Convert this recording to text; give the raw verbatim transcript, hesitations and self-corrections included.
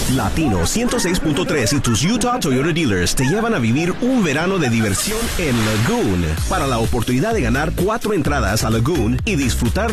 Latino ciento seis punto tres y tus Utah Toyota Dealers te llevan a vivir un verano de diversión en Lagoon para la oportunidad de ganar cuatro entradas a Lagoon y disfrutar